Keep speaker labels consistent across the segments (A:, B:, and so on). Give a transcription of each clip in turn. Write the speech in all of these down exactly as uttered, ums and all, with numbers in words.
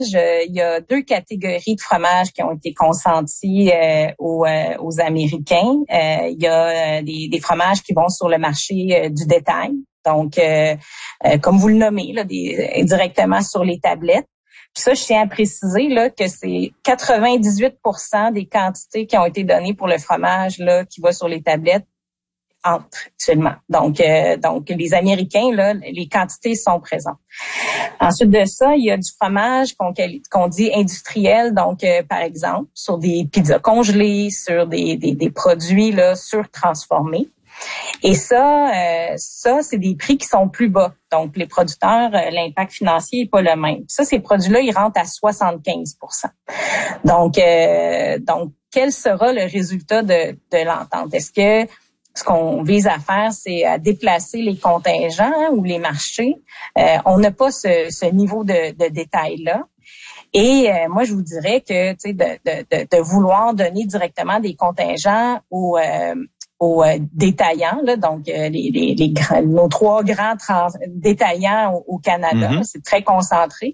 A: Euh, il y a deux catégories de fromages qui ont été consentis euh, aux, euh, aux Américains. Euh, il y a euh, des, des fromages qui vont sur le marché euh, du détail, donc euh, euh, comme vous le nommez, là, des, directement sur les tablettes. Puis ça, je tiens à préciser là que c'est quatre-vingt-dix-huit pour cent des quantités qui ont été données pour le fromage là qui va sur les tablettes entrent actuellement. Donc, euh, donc les Américains là, les quantités sont présentes. Ensuite de ça, il y a du fromage qu'on, qu'on dit industriel, donc euh, par exemple sur des pizzas congelées, sur des, des, des produits là surtransformés. Et ça, euh, ça, c'est des prix qui sont plus bas. Donc, les producteurs, euh, l'impact financier est pas le même. Ça, ces produits-là, ils rentrent à soixante-quinze pour cent. Donc, euh, donc, quel sera le résultat de, de l'entente? Est-ce que ce qu'on vise à faire, c'est à déplacer les contingents hein, ou les marchés? Euh, on n'a pas ce, ce niveau de, de détail-là. Et euh, moi, je vous dirais que, tu sais, de, de, de, de vouloir donner directement des contingents aux euh, aux euh, détaillants, là, donc euh, les, les, les grands, nos trois grands trans, détaillants au, au Canada, mm-hmm. c'est très concentré.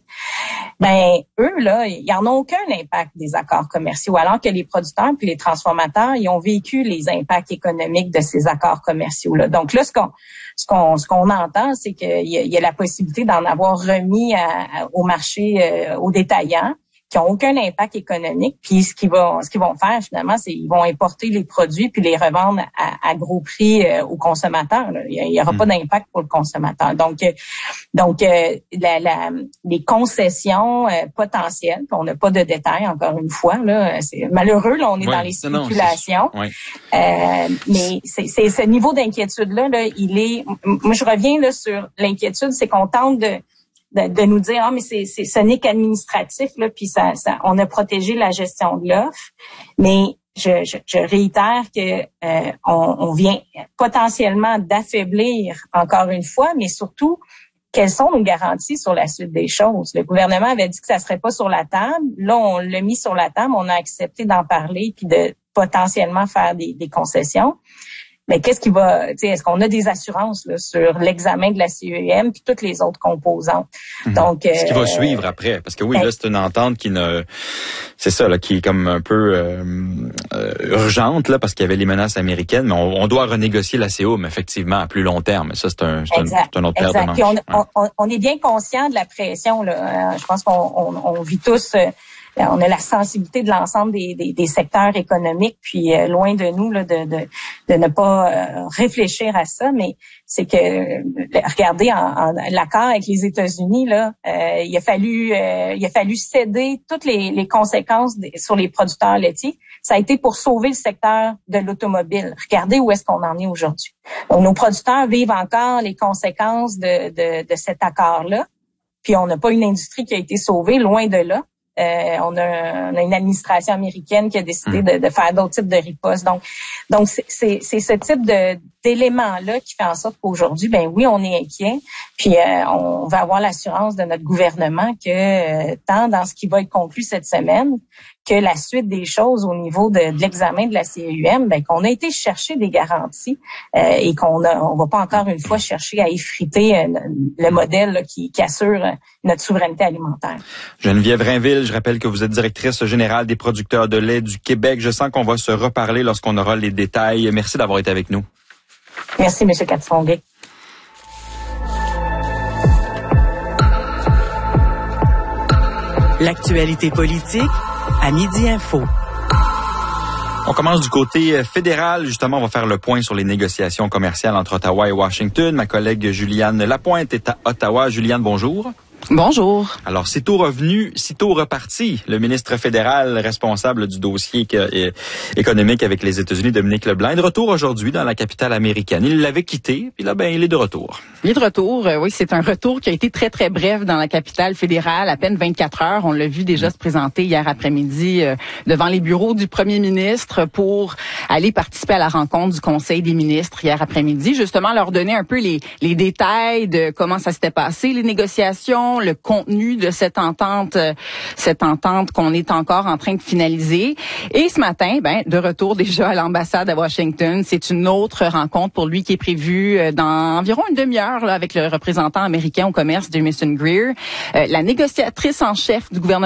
A: Ben eux là, ils en ont aucun impact des accords commerciaux, alors que les producteurs puis les transformateurs, ils ont vécu les impacts économiques de ces accords commerciaux là. Donc là, ce qu'on ce qu'on ce qu'on entend, c'est qu'il y a, il y a la possibilité d'en avoir remis à, à, au marché, euh, aux détaillants, qui ont aucun impact économique. Puis ce qu'ils vont, ce qu'ils vont faire finalement, c'est qu'ils vont importer les produits puis les revendre à, à gros prix euh, aux consommateurs. Là. Il n'y aura mmh. pas d'impact pour le consommateur. Donc, euh, donc euh, la, la, les concessions euh, potentielles. On n'a pas de détails encore une fois. Là, c'est malheureux. Là, on est ouais, dans les spéculations. Non, ouais. euh, mais c'est, c'est ce niveau d'inquiétude là, là, il est. Moi, je reviens là sur l'inquiétude, c'est qu'on tente de De, de nous dire ah mais c'est c'est ce n'est qu'administratif là puis ça, ça on a protégé la gestion de l'offre, mais je je, je réitère que euh, on, on vient potentiellement d'affaiblir encore une fois, mais surtout quelles sont nos garanties sur la suite des choses. Le gouvernement avait dit que ça serait pas sur la table, là on l'a mis sur la table, on a accepté d'en parler puis de potentiellement faire des, des concessions. Mais qu'est-ce qui va, tu sais, est-ce qu'on a des assurances là, sur l'examen de la C E M puis toutes les autres composantes?
B: Mmh.
A: Donc,
B: ce qui euh, va suivre après, parce que oui, ben, là c'est une entente qui ne, c'est ça là, qui est comme un peu euh, euh, urgente là, parce qu'il y avait les menaces américaines, mais on, on doit renégocier la C E M effectivement à plus long terme. Ça c'est un, c'est,
A: exact,
B: un, c'est un autre paire de manches.
A: Puis on,
B: ouais.
A: on, on est bien conscient de la pression là. Je pense qu'on on, on vit tous. Euh, On a la sensibilité de l'ensemble des, des, des secteurs économiques, puis euh, loin de nous là, de, de, de ne pas euh, réfléchir à ça, mais c'est que, euh, regardez, en, en, l'accord avec les États-Unis, là, euh, il a fallu euh, il a fallu céder toutes les, les conséquences des, sur les producteurs laitiers. Ça a été pour sauver le secteur de l'automobile. Regardez où est-ce qu'on en est aujourd'hui. Donc, nos producteurs vivent encore les conséquences de, de, de cet accord-là, puis on n'a pas une industrie qui a été sauvée, loin de là. Euh, on, a, on a une administration américaine qui a décidé de, de faire d'autres types de ripostes. Donc, donc c'est, c'est, c'est ce type de, d'éléments-là qui fait en sorte qu'aujourd'hui, ben oui, on est inquiet. Puis euh, on va avoir l'assurance de notre gouvernement que euh, tant dans ce qui va être conclu cette semaine que la suite des choses au niveau de, de l'examen de la C E U M, ben qu'on a été chercher des garanties euh, et qu'on a, on va pas encore une fois chercher à effriter euh, le modèle là, qui, qui assure notre souveraineté alimentaire.
B: Geneviève Rainville, je rappelle que vous êtes directrice générale des producteurs de lait du Québec. Je sens qu'on va se reparler lorsqu'on aura les détails. Merci d'avoir été avec nous.
A: Merci, M. Katsonguay.
C: L'actualité politique à Midi Info.
B: On commence du côté fédéral. Justement, on va faire le point sur les négociations commerciales entre Ottawa et Washington. Ma collègue Juliane Lapointe est à Ottawa. Juliane, bonjour.
D: Bonjour.
B: Alors, sitôt revenu, sitôt reparti, le ministre fédéral responsable du dossier économique avec les États-Unis, Dominique Leblanc, est de retour aujourd'hui dans la capitale américaine. Il l'avait quitté, puis là, ben, il est de retour.
D: Il est de retour, euh, oui, c'est un retour qui a été très, très bref dans la capitale fédérale, à peine vingt-quatre heures. On l'a vu déjà mmh. se présenter hier après-midi euh, devant les bureaux du premier ministre pour aller participer à la rencontre du Conseil des ministres hier après-midi, justement leur donner un peu les, les détails de comment ça s'était passé, les négociations, précisions, le contenu de cette entente, euh, cette entente qu'on est encore en train de finaliser. Et ce matin, ben, de retour déjà à l'ambassade à Washington, c'est une autre rencontre pour lui qui est prévue euh, dans environ une demi-heure là, avec le représentant américain au commerce, Jamieson Greer, euh, la négociatrice en chef du gouvernement